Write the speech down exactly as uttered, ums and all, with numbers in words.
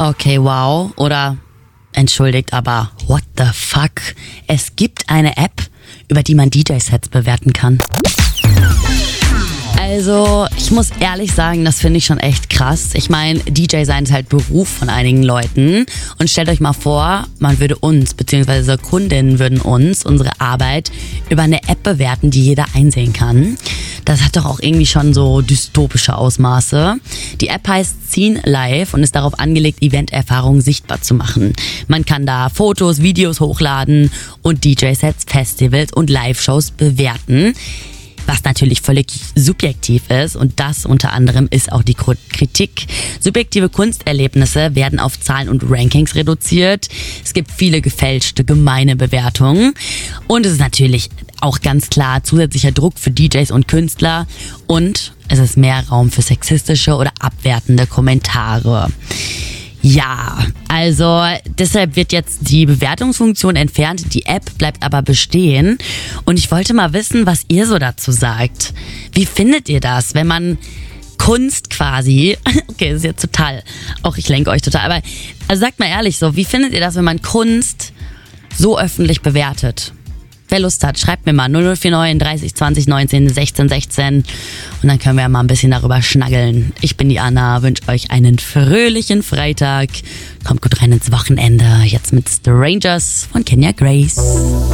Okay, wow. Oder, entschuldigt, aber what the fuck? Es gibt eine App, über die man D J-Sets bewerten kann. Also, ich muss ehrlich sagen, das finde ich schon echt krass. Ich meine, D J sein ist halt Beruf von einigen Leuten. Und stellt euch mal vor, man würde uns, beziehungsweise Kundinnen würden uns, unsere Arbeit über eine App bewerten, die jeder einsehen kann. Das hat doch auch irgendwie schon so dystopische Ausmaße. Die App heißt Scene Live und ist darauf angelegt, Eventerfahrungen sichtbar zu machen. Man kann da Fotos, Videos hochladen und D J-Sets, Festivals und Live-Shows bewerten. Was natürlich völlig subjektiv ist, und das unter anderem ist auch die Kritik. Subjektive Kunsterlebnisse werden auf Zahlen und Rankings reduziert. Es gibt viele gefälschte, gemeine Bewertungen. Und es ist natürlich auch ganz klar zusätzlicher Druck für D Js und Künstler. Und es ist mehr Raum für sexistische oder abwertende Kommentare. Ja, also deshalb wird jetzt die Bewertungsfunktion entfernt, die App bleibt aber bestehen. Und ich wollte mal wissen, was ihr so dazu sagt. Wie findet ihr das, wenn man Kunst quasi, okay, das ist jetzt total, auch ich lenke euch total, aber also sagt mal ehrlich so, wie findet ihr das, wenn man Kunst so öffentlich bewertet? Wer Lust hat, schreibt mir mal null null vier neun dreißig zwanzig neunzehn sechzehn sechzehn und dann können wir mal ein bisschen darüber schnaggeln. Ich bin die Anna, wünsche euch einen fröhlichen Freitag. Kommt gut rein ins Wochenende. Jetzt mit Strangers von Kenya Grace.